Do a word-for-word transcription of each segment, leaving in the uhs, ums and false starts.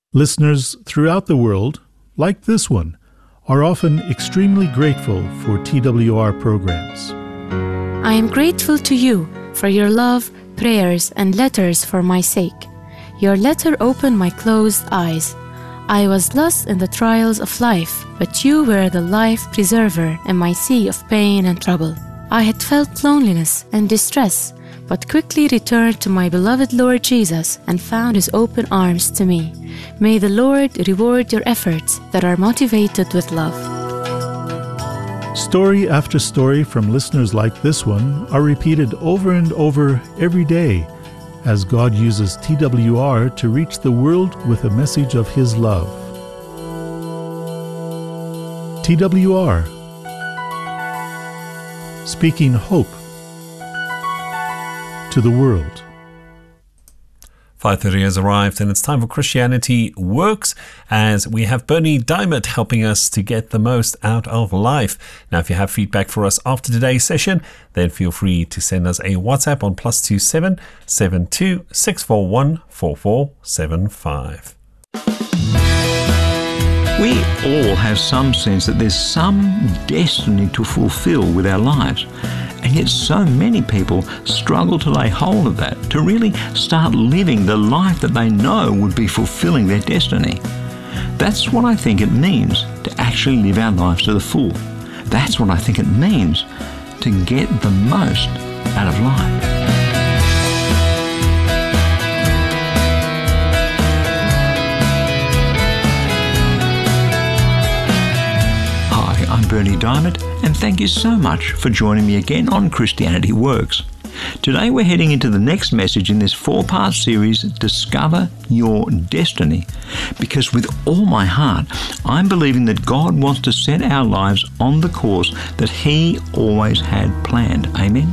Listeners throughout the world, like this one, are often extremely grateful for T W R programs. I am grateful to you for your love, prayers, and letters for my sake. Your letter opened my closed eyes. I was lost in the trials of life, but you were the life preserver in my sea of pain and trouble. I had felt loneliness and distress, but quickly returned to my beloved Lord Jesus and found His open arms to me. May the Lord reward your efforts that are motivated with love. Story after story from listeners like this one are repeated over and over every day as God uses T W R to reach the world with a message of His love. T W R, speaking hope to the world. five thirty has arrived and it's time for Christianity Works, as we have Bernie Diamond helping us to get the most out of life. Now, if you have feedback for us after today's session, then feel free to send us a WhatsApp on plus two seven seven two six four one four four seven five. We all have some sense that there's some destiny to fulfill with our lives. And yet so many people struggle to lay hold of that, to really start living the life that they know would be fulfilling their destiny. That's what I think it means to actually live our lives to the full. That's what I think it means to get the most out of life. I'm Bernie Diamond, and thank you so much for joining me again on Christianity Works. Today we're heading into the next message in this four-part series, Discover Your Destiny, because with all my heart, I'm believing that God wants to set our lives on the course that He always had planned. Amen?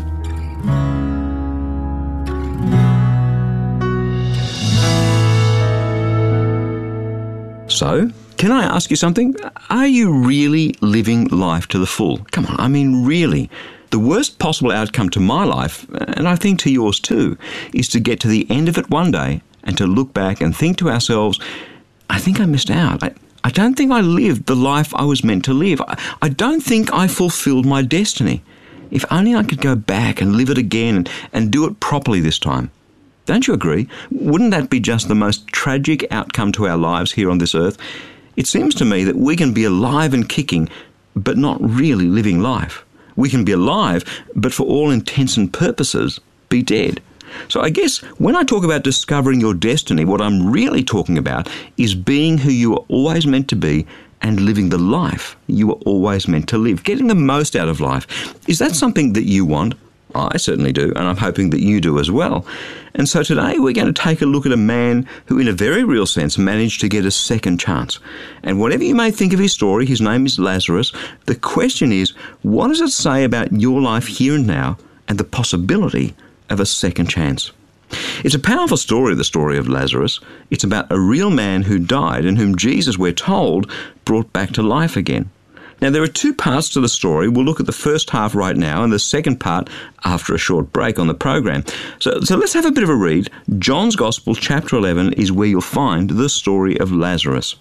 So, can I ask you something? Are you really living life to the full? Come on, I mean really. The worst possible outcome to my life, and I think to yours too, is to get to the end of it one day and to look back and think to ourselves, I think I missed out. I, I don't think I lived the life I was meant to live. I, I don't think I fulfilled my destiny. If only I could go back and live it again and, and do it properly this time. Don't you agree? Wouldn't that be just the most tragic outcome to our lives here on this earth? It seems to me that we can be alive and kicking, but not really living life. We can be alive, but for all intents and purposes, be dead. So I guess when I talk about discovering your destiny, what I'm really talking about is being who you were always meant to be and living the life you were always meant to live, getting the most out of life. Is that something that you want? I certainly do, and I'm hoping that you do as well. And so today we're going to take a look at a man who in a very real sense managed to get a second chance. And whatever you may think of his story, his name is Lazarus. The question is, what does it say about your life here and now and the possibility of a second chance? It's a powerful story, the story of Lazarus. It's about a real man who died and whom Jesus, we're told, brought back to life again. Now, there are two parts to the story. We'll look at the first half right now and the second part after a short break on the program. So, so let's have a bit of a read. John's Gospel, chapter eleven, is where you'll find the story of Lazarus.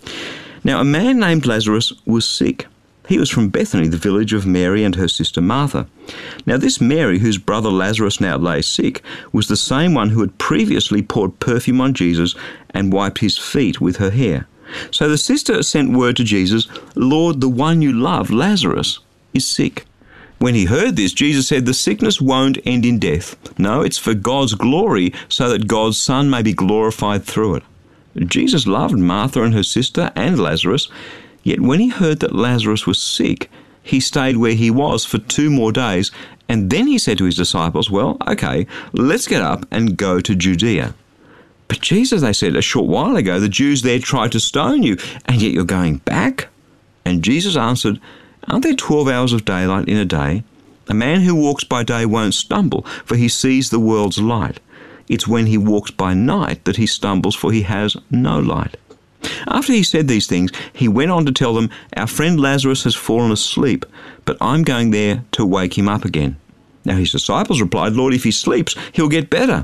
Now, a man named Lazarus was sick. He was from Bethany, the village of Mary and her sister Martha. Now, this Mary, whose brother Lazarus now lay sick, was the same one who had previously poured perfume on Jesus and wiped his feet with her hair. So the sister sent word to Jesus, Lord, the one you love, Lazarus, is sick. When he heard this, Jesus said, the sickness won't end in death. No, it's for God's glory, so that God's Son may be glorified through it. Jesus loved Martha and her sister and Lazarus, yet when he heard that Lazarus was sick, he stayed where he was for two more days, and then he said to his disciples, well, okay, let's get up and go to Judea. But Jesus, they said, a short while ago, the Jews there tried to stone you, and yet you're going back? And Jesus answered, aren't there twelve hours of daylight in a day? A man who walks by day won't stumble, for he sees the world's light. It's when he walks by night that he stumbles, for he has no light. After he said these things, he went on to tell them, our friend Lazarus has fallen asleep, but I'm going there to wake him up again. Now his disciples replied, Lord, if he sleeps, he'll get better.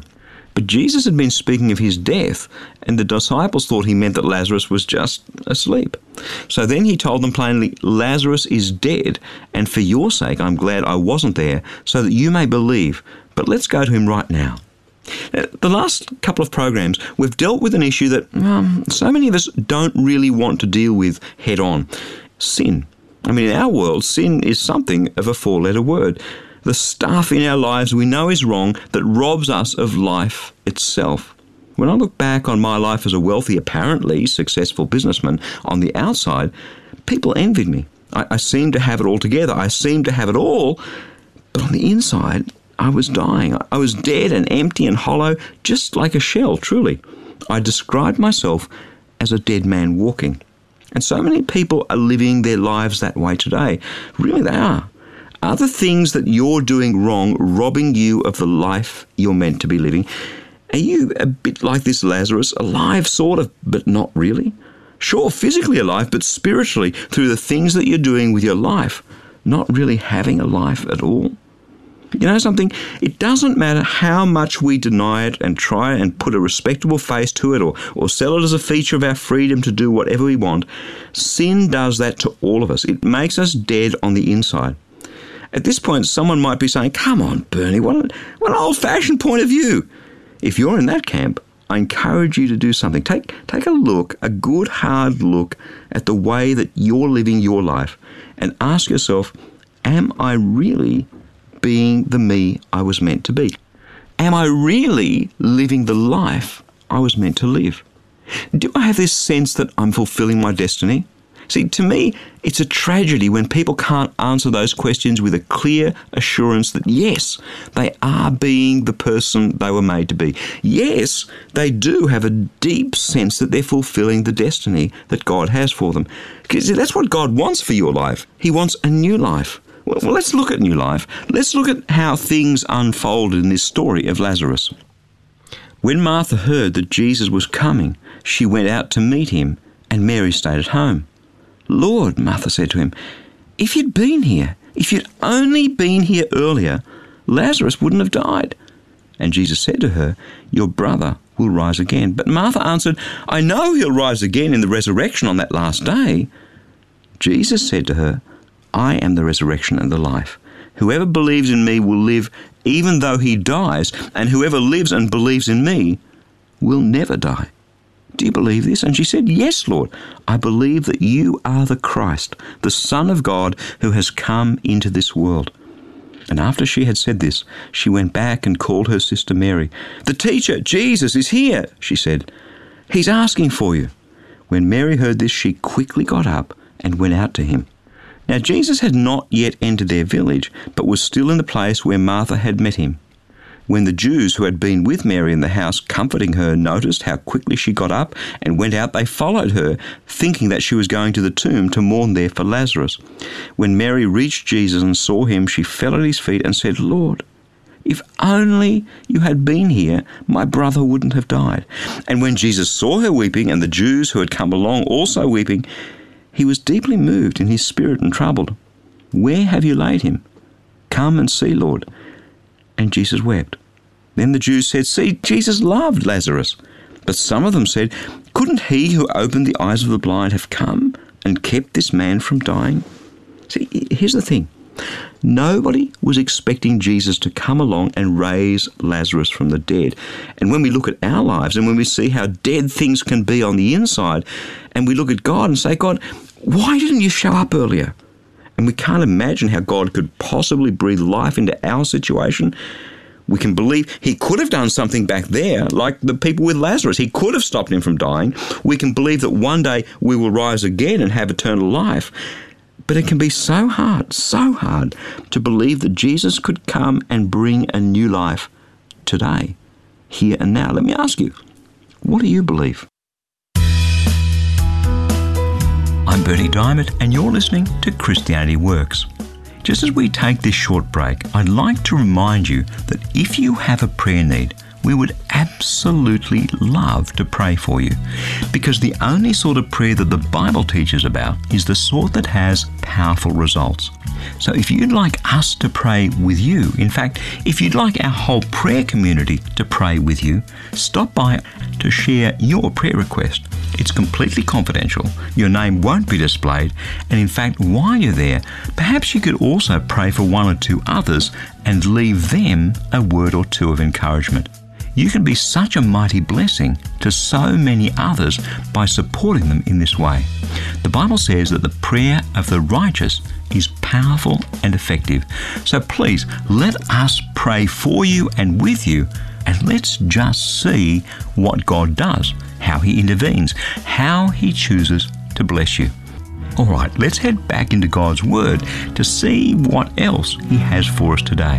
But Jesus had been speaking of his death, and the disciples thought he meant that Lazarus was just asleep. So then he told them plainly, Lazarus is dead, and for your sake I'm glad I wasn't there, so that you may believe. But let's go to him right now. Now, the last couple of programs, we've dealt with an issue that um, so many of us don't really want to deal with head on. Sin. I mean, in our world, sin is something of a four-letter word. The stuff in our lives we know is wrong that robs us of life itself. When I look back on my life as a wealthy, apparently successful businessman on the outside, people envied me. I, I seemed to have it all together. I seemed to have it all, but on the inside, I was dying. I was dead and empty and hollow, just like a shell, truly. I described myself as a dead man walking. And so many people are living their lives that way today. Really, they are. Are the things that you're doing wrong robbing you of the life you're meant to be living? Are you a bit like this Lazarus, alive sort of, but not really? Sure, physically alive, but spiritually, through the things that you're doing with your life, not really having a life at all? You know something? It doesn't matter how much we deny it and try and put a respectable face to it or, or sell it as a feature of our freedom to do whatever we want. Sin does that to all of us. It makes us dead on the inside. At this point, someone might be saying, come on, Bernie, what an, what an old-fashioned point of view. If you're in that camp, I encourage you to do something. Take, take a look, a good, hard look at the way that you're living your life and ask yourself, am I really being the me I was meant to be? Am I really living the life I was meant to live? Do I have this sense that I'm fulfilling my destiny? See, to me, it's a tragedy when people can't answer those questions with a clear assurance that, yes, they are being the person they were made to be. Yes, they do have a deep sense that they're fulfilling the destiny that God has for them. Because that's what God wants for your life. He wants a new life. Well, well, let's look at new life. Let's look at how things unfolded in this story of Lazarus. When Martha heard that Jesus was coming, she went out to meet him, and Mary stayed at home. Lord, Martha said to him, if you'd been here, if you'd only been here earlier, Lazarus wouldn't have died. And Jesus said to her, your brother will rise again. But Martha answered, I know he'll rise again in the resurrection on that last day. Jesus said to her, I am the resurrection and the life. Whoever believes in me will live even though he dies, and whoever lives and believes in me will never die. Do you believe this? And she said, yes, Lord, I believe that you are the Christ, the Son of God who has come into this world. And after she had said this, she went back and called her sister Mary. The teacher, Jesus, is here, she said. He's asking for you. When Mary heard this, she quickly got up and went out to him. Now Jesus had not yet entered their village, but was still in the place where Martha had met him. When the Jews who had been with Mary in the house comforting her noticed how quickly she got up and went out, they followed her, thinking that she was going to the tomb to mourn there for Lazarus. When Mary reached Jesus and saw him, she fell at his feet and said, Lord, if only you had been here, my brother wouldn't have died. And when Jesus saw her weeping, and the Jews who had come along also weeping, he was deeply moved in his spirit and troubled. Where have you laid him? Come and see, Lord. And Jesus wept. Then the Jews said, see, Jesus loved Lazarus. But some of them said, couldn't he who opened the eyes of the blind have come and kept this man from dying? See, here's the thing. Nobody was expecting Jesus to come along and raise Lazarus from the dead. And when we look at our lives and when we see how dead things can be on the inside, and we look at God and say, God, why didn't you show up earlier? And we can't imagine how God could possibly breathe life into our situation. We can believe he could have done something back there, like the people with Lazarus. He could have stopped him from dying. We can believe that one day we will rise again and have eternal life. But it can be so hard, so hard to believe that Jesus could come and bring a new life today, here and now. Let me ask you, what do you believe? I'm Bernie Diamond, and you're listening to Christianity Works. Just as we take this short break, I'd like to remind you that if you have a prayer need, we would absolutely love to pray for you, because the only sort of prayer that the Bible teaches about is the sort that has powerful results. So if you'd like us to pray with you, in fact, if you'd like our whole prayer community to pray with you, stop by to share your prayer request. It's completely confidential. Your name won't be displayed. And in fact, while you're there, perhaps you could also pray for one or two others and leave them a word or two of encouragement. You can be such a mighty blessing to so many others by supporting them in this way. The Bible says that the prayer of the righteous is powerful and effective. So please, let us pray for you and with you, and let's just see what God does, how He intervenes, how He chooses to bless you. All right, let's head back into God's Word to see what else He has for us today.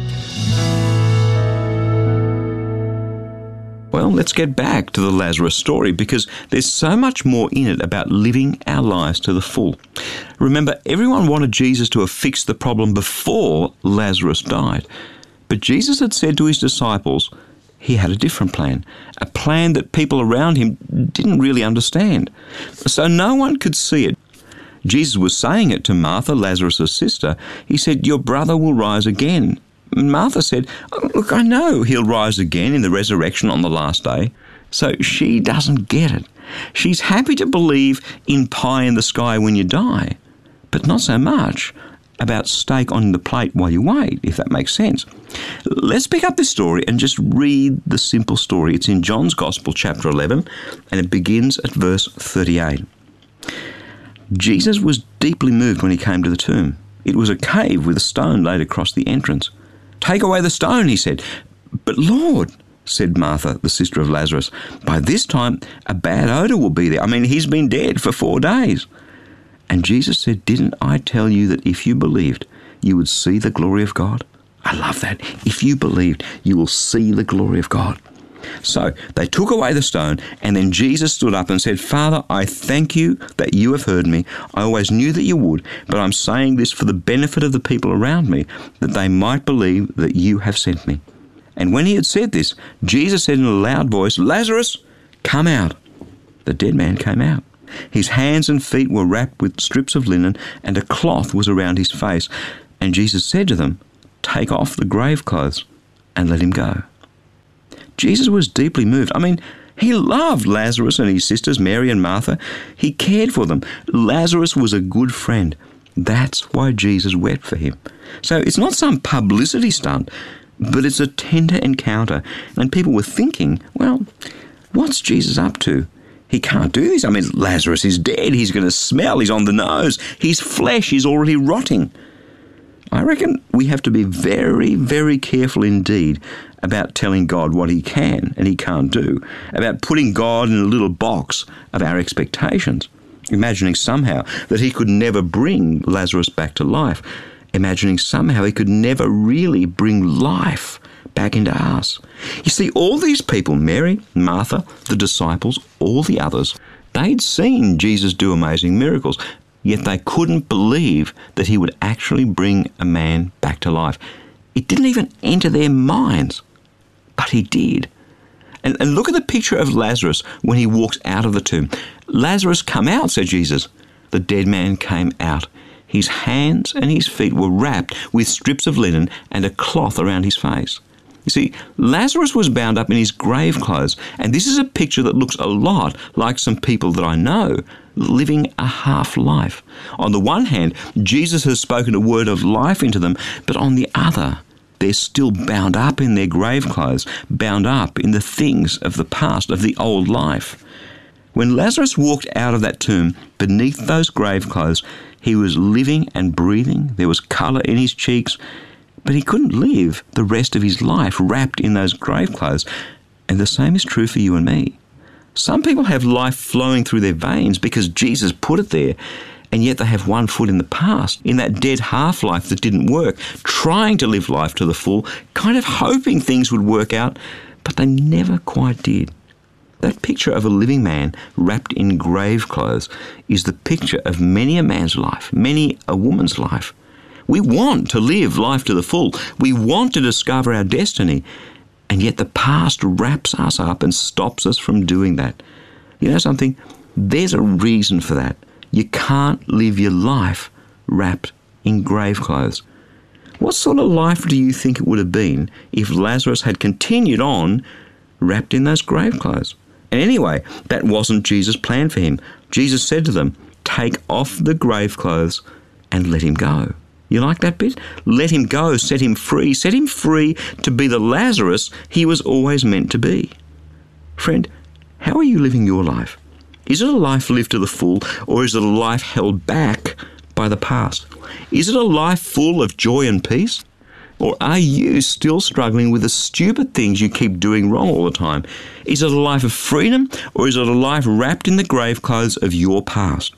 Well, let's get back to the Lazarus story, because there's so much more in it about living our lives to the full. Remember, everyone wanted Jesus to have fixed the problem before Lazarus died. But Jesus had said to His disciples He had a different plan, a plan that people around Him didn't really understand. So no one could see it. Jesus was saying it to Martha, Lazarus' sister. He said, "Your brother will rise again." Martha said, "Oh, look, I know he'll rise again in the resurrection on the last day." So she doesn't get it. She's happy to believe in pie in the sky when you die, but not so much about steak on the plate while you wait, if that makes sense. Let's pick up this story and just read the simple story. It's in John's Gospel, chapter eleven, and it begins at verse thirty-eight. Jesus was deeply moved when He came to the tomb. It was a cave with a stone laid across the entrance. "Take away the stone," He said. "But Lord," said Martha, the sister of Lazarus, "by this time a bad odour will be there. I mean, he's been dead for four days." And Jesus said, "Didn't I tell you that if you believed, you would see the glory of God?" I love that. If you believed, you will see the glory of God. So they took away the stone, and then Jesus stood up and said, "Father, I thank you that you have heard me. I always knew that you would, but I'm saying this for the benefit of the people around me, that they might believe that you have sent me." And when He had said this, Jesus said in a loud voice, "Lazarus, come out." The dead man came out. His hands and feet were wrapped with strips of linen, and a cloth was around his face. And Jesus said to them, "Take off the grave clothes and let him go." Jesus was deeply moved. I mean, He loved Lazarus and his sisters, Mary and Martha. He cared for them. Lazarus was a good friend. That's why Jesus wept for him. So it's not some publicity stunt, but it's a tender encounter. And people were thinking, well, what's Jesus up to? He can't do this. I mean, Lazarus is dead. He's going to smell. He's on the nose. His flesh is already rotting. I reckon we have to be very, very careful indeed about telling God what He can and He can't do, about putting God in a little box of our expectations, imagining somehow that He could never bring Lazarus back to life, imagining somehow He could never really bring life back into us. You see, all these people, Mary, Martha, the disciples, all the others, they'd seen Jesus do amazing miracles, yet they couldn't believe that He would actually bring a man back to life. It didn't even enter their minds, but He did. And, and look at the picture of Lazarus when he walks out of the tomb. "Lazarus, come out," said Jesus. The dead man came out. His hands and his feet were wrapped with strips of linen and a cloth around his face. You see, Lazarus was bound up in his grave clothes, and this is a picture that looks a lot like some people that I know living a half life. On the one hand, Jesus has spoken a word of life into them, but on the other, they're still bound up in their grave clothes, bound up in the things of the past, of the old life. When Lazarus walked out of that tomb, beneath those grave clothes, he was living and breathing. There was colour in his cheeks, but he couldn't live the rest of his life wrapped in those grave clothes. And the same is true for you and me. Some people have life flowing through their veins because Jesus put it there, and yet they have one foot in the past, in that dead half-life that didn't work, trying to live life to the full, kind of hoping things would work out, but they never quite did. That picture of a living man wrapped in grave clothes is the picture of many a man's life, many a woman's life. We want to live life to the full. We want to discover our destiny, And yet the past wraps us up and stops us from doing that. You know something? There's a reason for that. You can't live your life wrapped in grave clothes. What sort of life do you think it would have been if Lazarus had continued on wrapped in those grave clothes? And anyway, that wasn't Jesus' plan for him. Jesus said to them, take off the grave clothes and let him go. You like that bit? Let him go, set him free, set him free to be the Lazarus he was always meant to be. Friend, how are you living your life? Is it a life lived to the full, or is it a life held back by the past? Is it a life full of joy and peace? Or are you still struggling with the stupid things you keep doing wrong all the time? Is it a life of freedom, or is it a life wrapped in the grave clothes of your past?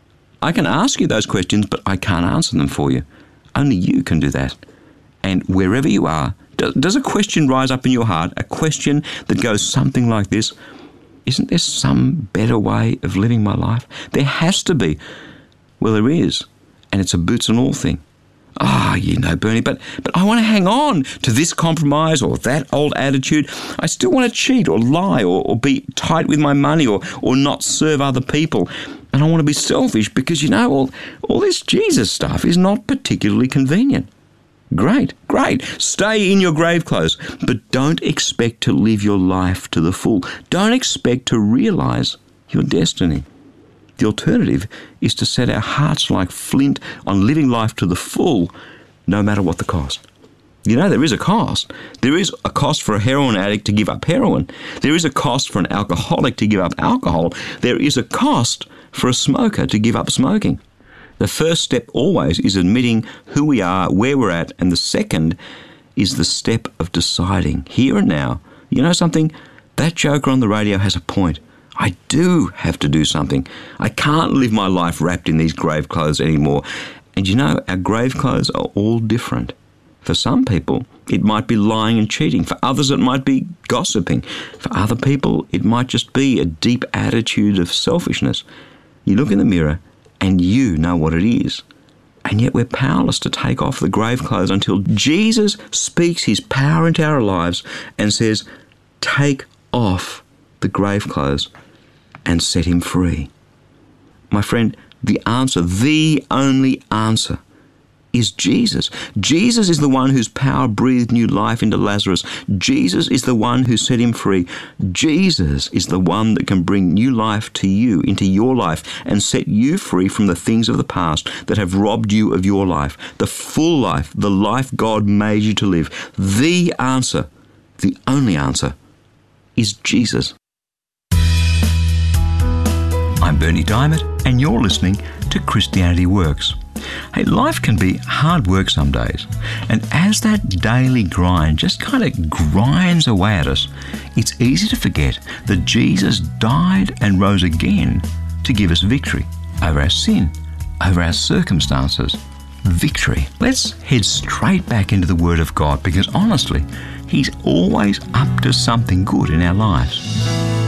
I can ask you those questions, but I can't answer them for you. Only you can do that. And wherever you are, does a question rise up in your heart, a question that goes something like this? Isn't there some better way of living my life? There has to be. Well, there is, and it's a boots and all thing. Ah, oh, you know, Bernie, but, but I want to hang on to this compromise or that old attitude. I still want to cheat or lie or, or be tight with my money or, or not serve other people. And I want to be selfish because, you know, all, all this Jesus stuff is not particularly convenient. Great, great. Stay in your grave clothes, but don't expect to live your life to the full. Don't expect to realize your destiny. The alternative is to set our hearts like flint on living life to the full, no matter what the cost. You know, there is a cost. There is a cost for a heroin addict to give up heroin. There is a cost for an alcoholic to give up alcohol. There is a cost for a smoker to give up smoking. The first step always is admitting who we are, where we're at, and the second is the step of deciding here and now. You know something? That joker on the radio has a point. I do have to do something. I can't live my life wrapped in these grave clothes anymore. And you know, our grave clothes are all different. For some people, it might be lying and cheating. For others, it might be gossiping. For other people, it might just be a deep attitude of selfishness. You look in the mirror and you know what it is. And yet we're powerless to take off the grave clothes until Jesus speaks his power into our lives and says, take off the grave clothes and set him free. My friend, the answer, the only answer, is Jesus. Jesus is the one whose power breathed new life into Lazarus. Jesus is the one who set him free. Jesus is the one that can bring new life to you, into your life, and set you free from the things of the past that have robbed you of your life, the full life, the life God made you to live. The answer, the only answer, is Jesus. I'm Bernie Diamond, and you're listening to Christianity Works. Hey, life can be hard work some days, and as that daily grind just kind of grinds away at us, it's easy to forget that Jesus died and rose again to give us victory over our sin, over our circumstances. Victory. Let's head straight back into the Word of God, because honestly, He's always up to something good in our lives.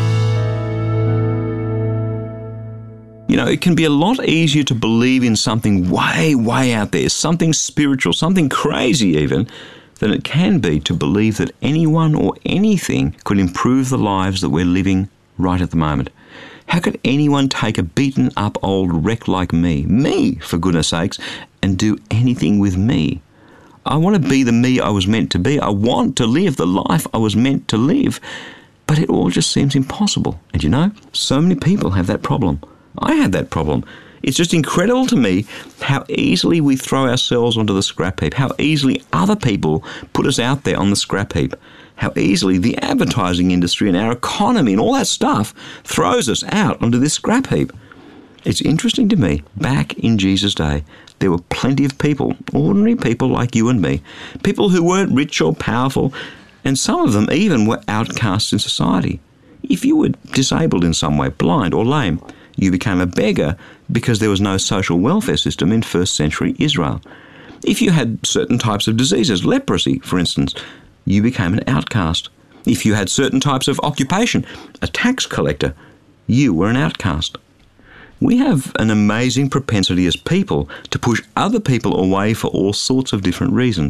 You know, it can be a lot easier to believe in something way, way out there, something spiritual, something crazy even, than it can be to believe that anyone or anything could improve the lives that we're living right at the moment. How could anyone take a beaten up old wreck like me, me for goodness sakes, and do anything with me? I want to be the me I was meant to be. I want to live the life I was meant to live. But it all just seems impossible. And you know, so many people have that problem. I had that problem. It's just incredible to me how easily we throw ourselves onto the scrap heap, how easily other people put us out there on the scrap heap, how easily the advertising industry and our economy and all that stuff throws us out onto this scrap heap. It's interesting to me, back in Jesus' day, there were plenty of people, ordinary people like you and me, people who weren't rich or powerful, and some of them even were outcasts in society. If you were disabled in some way, blind or lame, you became a beggar because there was no social welfare system in first century Israel. If you had certain types of diseases, leprosy, for instance, you became an outcast. If you had certain types of occupation, a tax collector, you were an outcast. We have an amazing propensity as people to push other people away for all sorts of different reasons.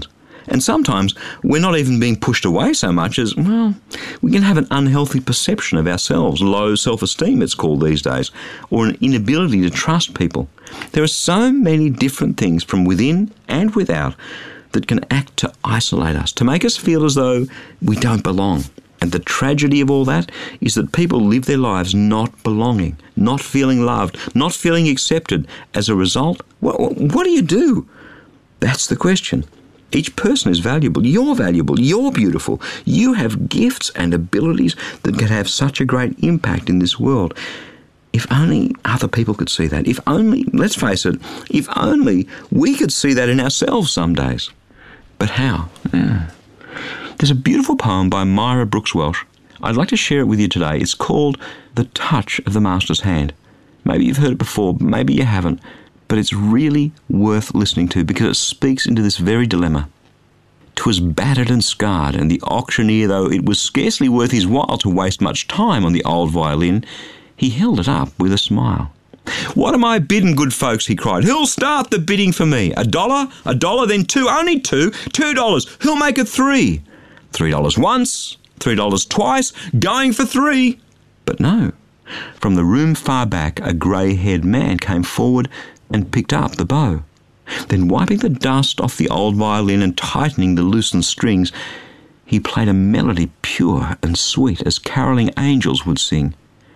And sometimes we're not even being pushed away so much as, well, we can have an unhealthy perception of ourselves, low self-esteem it's called these days, or an inability to trust people. There are so many different things from within and without that can act to isolate us, to make us feel as though we don't belong. And the tragedy of all that is that people live their lives not belonging, not feeling loved, not feeling accepted. As a result, what, what do you do? That's the question. Each person is valuable. You're valuable. You're beautiful. You have gifts and abilities that can have such a great impact in this world. If only other people could see that. If only, let's face it, if only we could see that in ourselves some days. But how? Yeah. There's a beautiful poem by Myra Brooks Welsh. I'd like to share it with you today. It's called The Touch of the Master's Hand. Maybe you've heard it before, maybe you haven't, but it's really worth listening to because it speaks into this very dilemma. 'Twas battered and scarred, and the auctioneer, though it was scarcely worth his while to waste much time on the old violin, he held it up with a smile. "What am I bidding, good folks?" he cried. "Who'll start the bidding for me? A dollar, a dollar, then two, only two, two dollars. Who'll make it three? Three dollars once, three dollars twice, going for three." But no. From the room far back, a grey-haired man came forward and picked up the bow. Then, wiping the dust off the old violin and tightening the loosened strings, he played a melody pure and sweet as carolling angels would sing.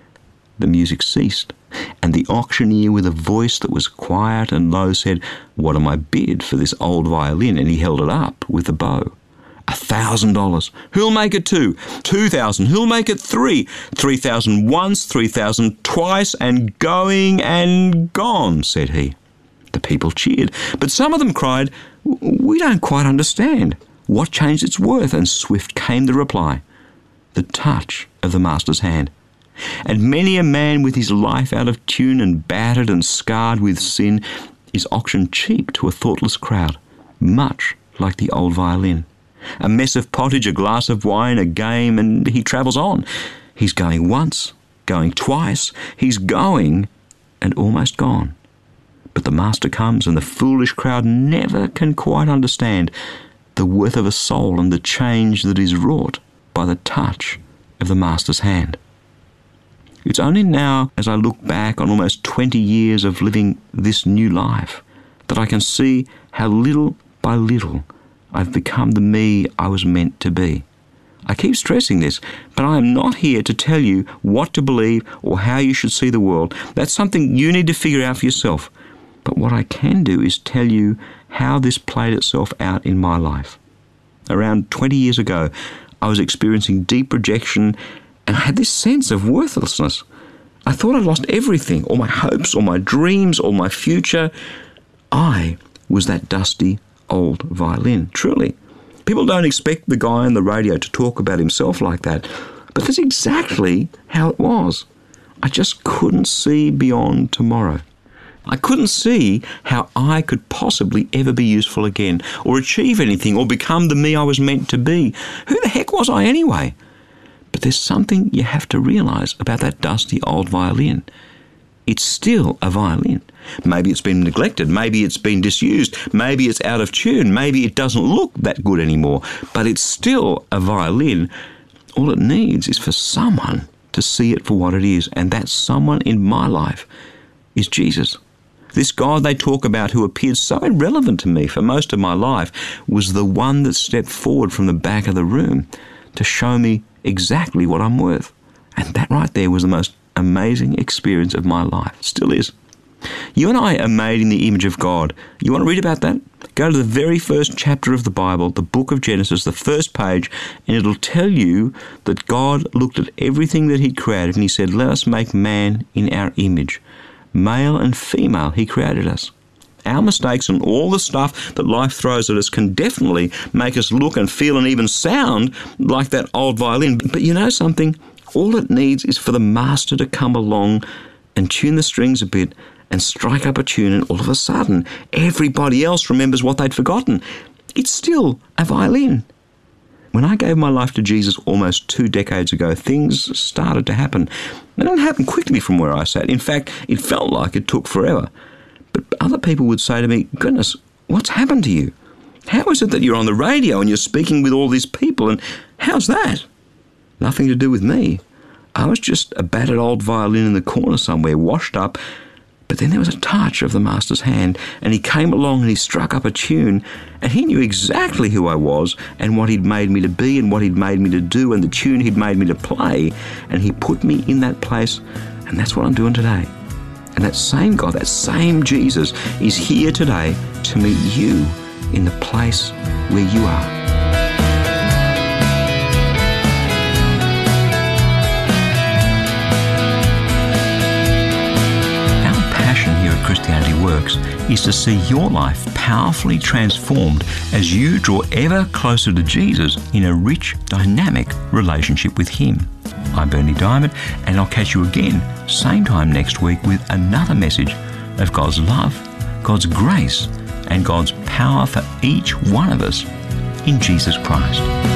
The music ceased, and the auctioneer, with a voice that was quiet and low, said, "What am I bid for this old violin?" And he held it up with the bow. A thousand dollars. "Who'll make it two? Two thousand. Who'll make it three? Three thousand once, three thousand twice, and going and gone," said he. The people cheered, but some of them cried, "We don't quite understand. What changed its worth?" And swift came the reply, "The touch of the master's hand." And many a man with his life out of tune and battered and scarred with sin is auctioned cheap to a thoughtless crowd, much like the old violin. A mess of pottage, a glass of wine, a game, and he travels on. He's going once, going twice, he's going and almost gone. But the master comes, and the foolish crowd never can quite understand the worth of a soul and the change that is wrought by the touch of the master's hand. It's only now, as I look back on almost twenty years of living this new life, that I can see how little by little I've become the me I was meant to be. I keep stressing this, but I am not here to tell you what to believe or how you should see the world. That's something you need to figure out for yourself. But what I can do is tell you how this played itself out in my life. Around twenty years ago, I was experiencing deep rejection, and I had this sense of worthlessness. I thought I'd lost everything, all my hopes, all my dreams, all my future. I was that dusty old violin, truly. People don't expect the guy on the radio to talk about himself like that, but that's exactly how it was. I just couldn't see beyond tomorrow. I couldn't see how I could possibly ever be useful again, or achieve anything, or become the me I was meant to be. Who the heck was I anyway? But there's something you have to realise about that dusty old violin. It's still a violin. Maybe it's been neglected, maybe it's been disused, maybe it's out of tune, maybe it doesn't look that good anymore, but it's still a violin. All it needs is for someone to see it for what it is, and that someone in my life is Jesus. This God they talk about, who appeared so irrelevant to me for most of my life, was the one that stepped forward from the back of the room to show me exactly what I'm worth. And that right there was the most amazing experience of my life. Still is. You and I are made in the image of God. You want to read about that? Go to the very first chapter of the Bible, the book of Genesis, the first page, and it'll tell you that God looked at everything that He'd created and He said, "Let us make man in our image." Male and female, He created us. Our mistakes and all the stuff that life throws at us can definitely make us look and feel and even sound like that old violin. But you know something? All it needs is for the master to come along and tune the strings a bit and strike up a tune, and all of a sudden everybody else remembers what they'd forgotten. It's still a violin. When I gave my life to Jesus almost two decades ago, things started to happen. They didn't happen quickly from where I sat. In fact, it felt like it took forever. But other people would say to me, "Goodness, what's happened to you?" How is it that you're on the radio and you're speaking with all these people, and how's that? Nothing to do with me. I was just a battered old violin in the corner somewhere, washed up. But then there was a touch of the Master's hand, and he came along and he struck up a tune, and he knew exactly who I was and what he'd made me to be and what he'd made me to do and the tune he'd made me to play, and he put me in that place, and that's what I'm doing today. And that same God, that same Jesus is here today to meet you in the place where you are. Christianity Works is to see your life powerfully transformed as you draw ever closer to Jesus in a rich, dynamic relationship with Him. I'm Berni Dymet, and I'll catch you again same time next week with another message of God's love, God's grace, and God's power for each one of us in Jesus Christ.